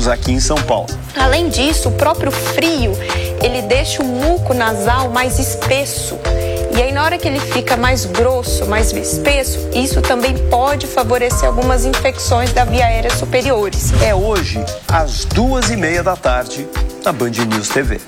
aqui em São Paulo. Além disso, o próprio frio, ele deixa o muco nasal mais espesso. E aí, na hora que ele fica mais grosso, mais espesso, isso também pode favorecer algumas infecções da via aérea superiores. É hoje, às 2h30 da tarde, na Band News TV.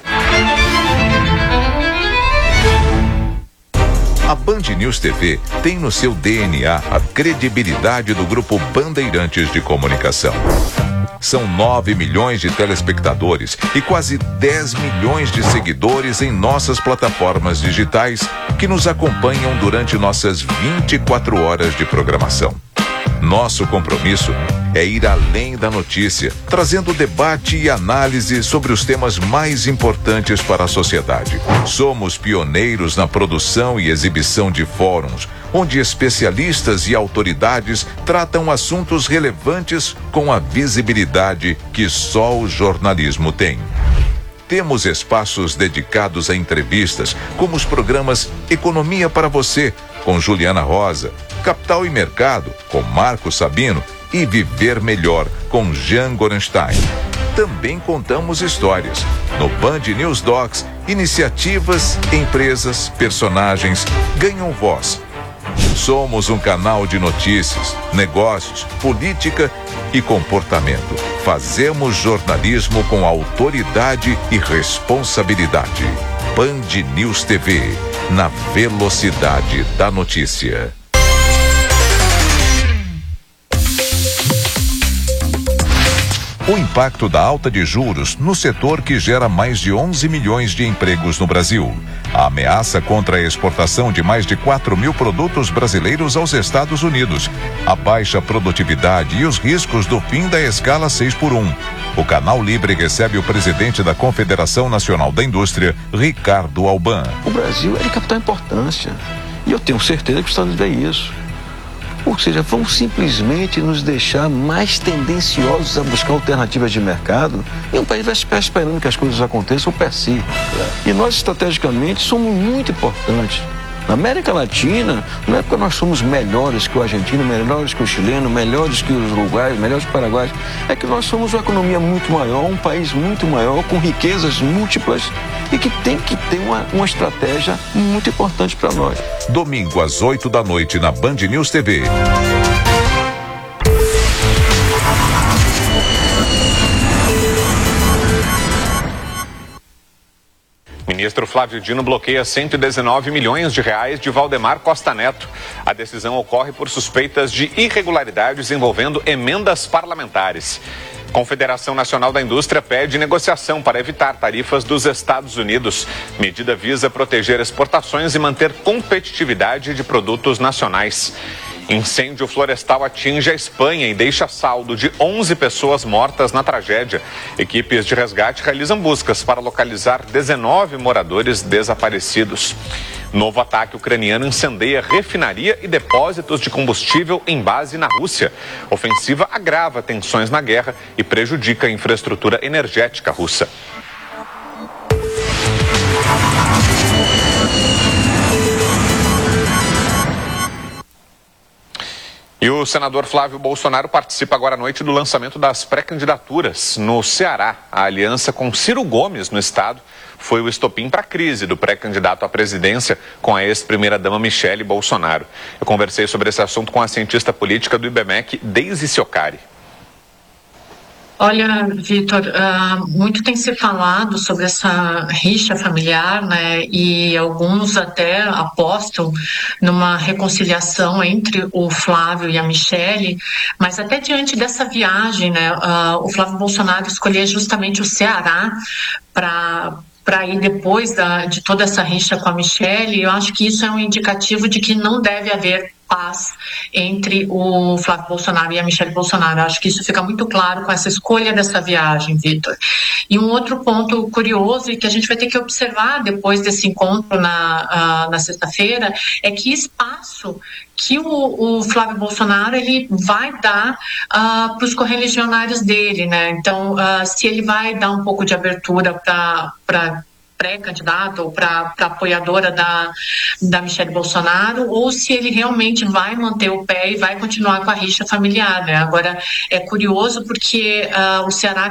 A Band News TV tem no seu DNA a credibilidade do Grupo Bandeirantes de Comunicação. São 9 milhões de telespectadores e quase 10 milhões de seguidores em nossas plataformas digitais que nos acompanham durante nossas 24 horas de programação. Nosso compromisso é ir além da notícia, trazendo debate e análise sobre os temas mais importantes para a sociedade. Somos pioneiros na produção e exibição de fóruns, onde especialistas e autoridades tratam assuntos relevantes com a visibilidade que só o jornalismo tem. Temos espaços dedicados a entrevistas, como os programas Economia para Você, com Juliana Rosa, Capital e Mercado, com Marco Sabino, e Viver Melhor, com Jean Gorenstein. Também contamos histórias. No Band News Docs, iniciativas, empresas, personagens ganham voz. Somos um canal de notícias, negócios, política e comportamento. Fazemos jornalismo com autoridade e responsabilidade. Band News TV, na velocidade da notícia. O impacto da alta de juros no setor que gera mais de 11 milhões de empregos no Brasil. A ameaça contra a exportação de mais de 4 mil produtos brasileiros aos Estados Unidos. A baixa produtividade e os riscos do fim da escala 6x1. O Canal Libre recebe o presidente da Confederação Nacional da Indústria, Ricardo Alban. O Brasil é de capital importância. E eu tenho certeza que os Estados Unidos é isso. Ou seja, vamos simplesmente nos deixar mais tendenciosos a buscar alternativas de mercado e o país vai ficar esperando que as coisas aconteçam per si. E nós, estrategicamente, somos muito importantes. Na América Latina, não é porque nós somos melhores que o argentino, melhores que o chileno, melhores que os uruguaios, melhores que o paraguaios. É que nós somos uma economia muito maior, um país muito maior, com riquezas múltiplas e que tem que ter uma estratégia muito importante para nós. Domingo às 8 da noite na Band News TV. Ministro Flávio Dino bloqueia 119 milhões de reais de Valdemar Costa Neto. A decisão ocorre por suspeitas de irregularidades envolvendo emendas parlamentares. Confederação Nacional da Indústria pede negociação para evitar tarifas dos Estados Unidos. Medida visa proteger exportações e manter competitividade de produtos nacionais. Incêndio florestal atinge a Espanha e deixa saldo de 11 pessoas mortas na tragédia. Equipes de resgate realizam buscas para localizar 19 moradores desaparecidos. Novo ataque ucraniano incendeia refinaria e depósitos de combustível em base na Rússia. Ofensiva agrava tensões na guerra e prejudica a infraestrutura energética russa. E o senador Flávio Bolsonaro participa agora à noite do lançamento das pré-candidaturas. No Ceará, a aliança com Ciro Gomes no estado foi o estopim para a crise do pré-candidato à presidência com a ex-primeira-dama Michele Bolsonaro. Eu conversei sobre esse assunto com a cientista política do IBMEC, Deise Ciocari. Olha, Vitor, muito tem se falado sobre essa rixa familiar, né? E alguns até apostam numa reconciliação entre o Flávio e a Michele, mas até diante dessa viagem, né? O Flávio Bolsonaro escolheu justamente o Ceará para ir depois de toda essa rixa com a Michele. Eu acho que isso é um indicativo de que não deve haver paz entre o Flávio Bolsonaro e a Michele Bolsonaro. Eu acho que isso fica muito claro com essa escolha dessa viagem, Vitor. E um outro ponto curioso e que a gente vai ter que observar depois desse encontro na sexta-feira é que espaço que o Flávio Bolsonaro ele vai dar para os correligionários dele, né? Então, se ele vai dar um pouco de abertura para pré-candidata ou para apoiadora da Michele Bolsonaro, ou se ele realmente vai manter o pé e vai continuar com a rixa familiar, né? Agora, é curioso porque o Ceará